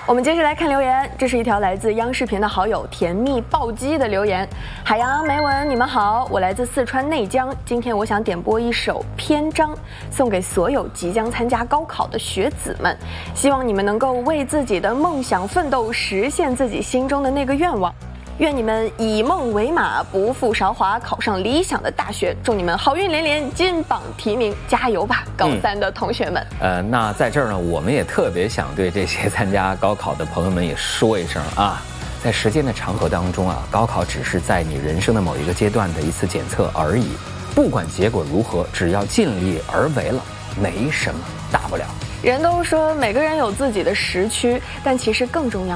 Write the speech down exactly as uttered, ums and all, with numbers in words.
我们接着来看留言，这是一条来自央视频的好友甜蜜暴击的留言。海洋梅文，你们好，我来自四川内江，今天我想点播一首《篇章》，送给所有即将参加高考的学子们，希望你们能够为自己的梦想奋斗，实现自己心中的那个愿望。愿你们以梦为马，不负韶华，考上理想的大学。祝你们好运连连，金榜题名，加油吧，高三的同学们。 嗯、呃，那在这儿呢，我们也特别想对这些参加高考的朋友们也说一声啊，在时间的长河当中啊，高考只是在你人生的某一个阶段的一次检测而已。不管结果如何，只要尽力而为了，没什么大不了。 人都说每个人有自己的时区，但其实更重要